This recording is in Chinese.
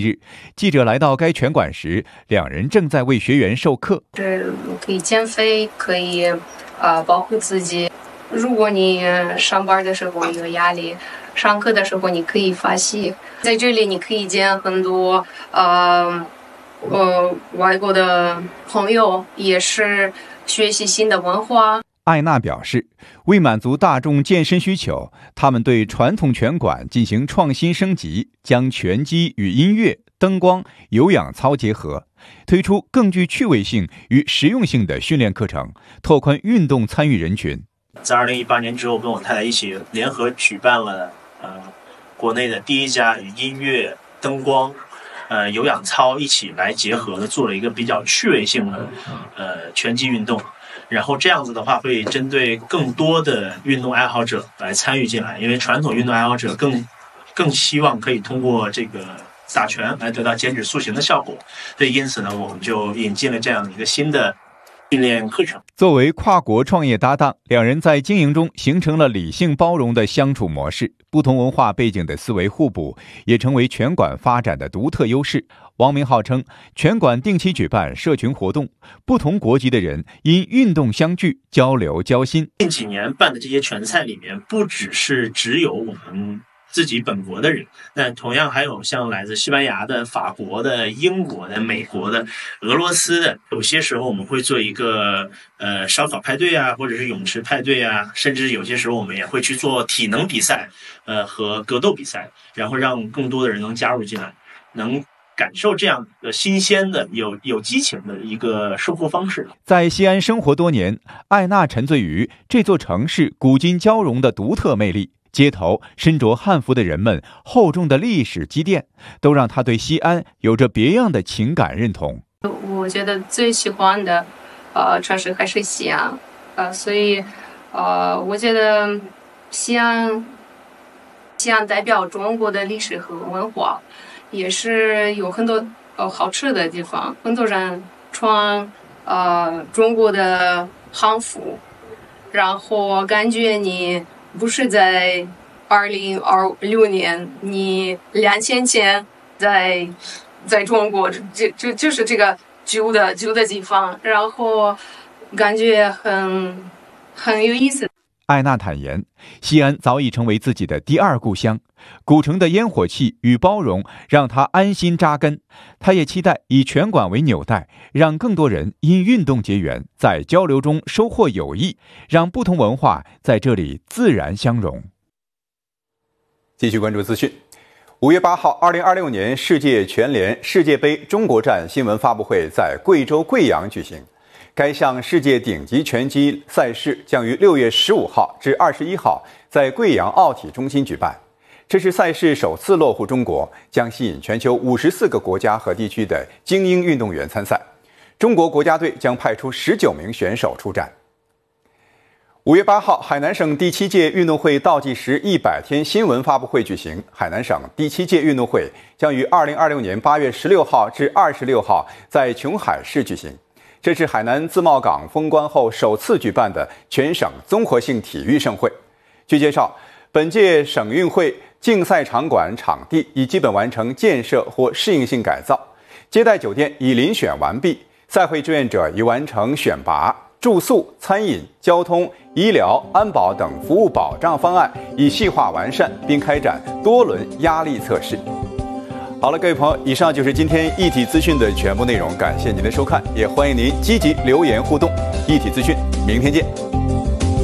日，记者来到该拳馆时，两人正在为学员授课。 可以减肥，可以保护自己。如果你上班的时候有压力，上课的时候你可以发泄。在这里你可以见很多外国的朋友，也是学习新的文化。 艾娜表示，为满足大众健身需求，他们对传统拳馆进行创新升级，将拳击与音乐、灯光、有氧操结合，推出更具趣味性与实用性的训练课程，拓宽运动参与人群。 在2018年之后，跟我太太一起联合举办了国内的第一家与音乐、灯光、有氧操一起来结合的，做了一个比较趣味性的拳击运动。然后这样子的话，会针对更多的运动爱好者来参与进来，因为传统运动爱好者更希望可以通过这个打拳来得到减脂塑形的效果。所以因此呢，我们就引进了这样一个新的训练课程。 作为跨国创业搭档，两人在经营中形成了理性包容的相处模式，不同文化背景的思维互补，也成为拳馆发展的独特优势。王明浩称，拳馆定期举办社群活动，不同国籍的人因运动相聚，交流交心。 近几年办的这些拳赛里面，不只有我们自己本国的人，但同样还有像来自西班牙的、法国的、英国的、美国的、俄罗斯的。有些时候我们会做一个烧烤派对啊，或者是泳池派对啊，甚至有些时候我们也会去做体能比赛和格斗比赛，然后让更多的人能加入进来，能感受这样的新鲜的有激情的一个生活方式。 在西安生活多年，艾娜沉醉于这座城市古今交融的独特魅力。街头身着汉服的人们，厚重的历史积淀，都让她对西安有着别样的情感认同。 我觉得最喜欢的城市还是西安，所以我觉得西安代表中国的历史和文化，也是有很多好吃的地方。很多人穿中国的汉服，然后感觉你不是在2026年，你2000前在中国，就是这个旧的地方，然后感觉很有意思。 艾娜坦言，西安早已成为自己的第二故乡，古城的烟火气与包容让她安心扎根。她也期待以拳馆为纽带，让更多人因运动结缘，在交流中收获友谊，让不同文化在这里自然相融。继续关注资讯。5月8号，2026年世界拳联世界杯中国站新闻发布会在贵州贵阳举行。该项世界顶级拳击赛事将于6月15号至21号在贵阳奥体中心举办。这是赛事首次落户中国，将吸引全球54个国家和地区的精英运动员参赛。中国国家队将派出19名选手出战。5月8号，海南省第7届运动会倒计时100天新闻发布会举行。海南省第7届运动会将于2026年8月16号至26号在琼海市举行。这是海南自贸港封关后首次举办的全省综合性体育盛会。据介绍，本届省运会竞赛场馆场地已基本完成建设或适应性改造，接待酒店已遴选完毕，赛会志愿者已完成选拔，住宿、餐饮、交通、医疗、安保等服务保障方案已细化完善，并开展多轮压力测试。好了，各位朋友，以上就是今天一体资讯的全部内容，感谢您的收看，也欢迎您积极留言互动。一体资讯，明天见。